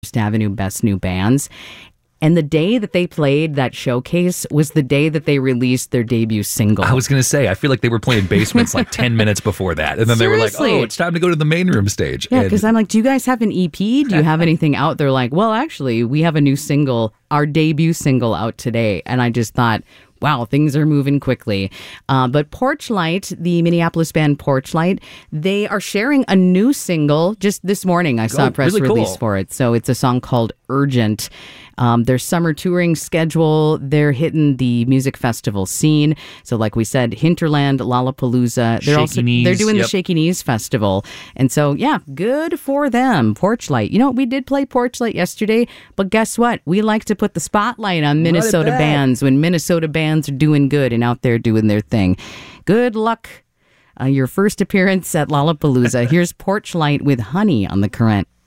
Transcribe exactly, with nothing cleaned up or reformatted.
First Avenue Best New Bands. And the day that they played that showcase was the day that they released their debut single. I was going to say, I feel like they were playing Basements like ten minutes before that. And then Seriously. they were like, oh, it's time to go to the main room stage. Yeah, And- because I'm like, do you guys have an E P? Do you have anything out? They're like, well, actually, we have a new single, our debut single out today. And I just thought, wow, things are moving quickly. Uh, but Porchlight, the Minneapolis band Porchlight, they are sharing a new single just this morning. I saw Oh, a press really release cool. for it. So it's a song called Urgent. Um, their summer touring schedule, they're hitting the music festival scene. So like we said, Hinterland, Lollapalooza. They're Shaky also Knees, they're doing yep. the Shaky Knees Festival. And so, yeah, good for them. Porchlight. You know, we did play Porchlight yesterday, but guess what? We like to put the spotlight on Minnesota back. bands when Minnesota bands are doing good and out there doing their thing. Good luck. Uh, your first appearance at Lollapalooza. Here's Porchlight with Honey on The Current.